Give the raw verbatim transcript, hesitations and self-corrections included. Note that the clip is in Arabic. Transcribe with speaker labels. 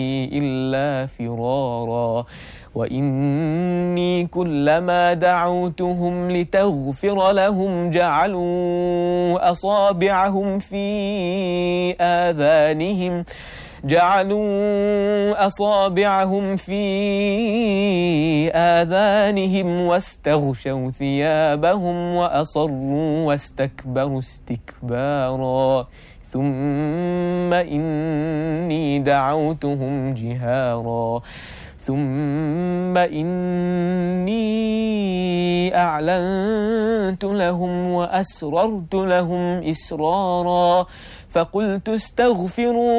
Speaker 1: إلا فرارا وإني كلما دعوتهم لتغفر لهم جعلوا أصابعهم في آذانهم جعلوا أصابعهم في آذانهم واستغشوا ثيابهم وأصروا واستكبروا استكبارا ثم إني دعوتهم جهارا ثم إني أعلنت لهم وأسررت لهم إسرارا فقلت استغفروا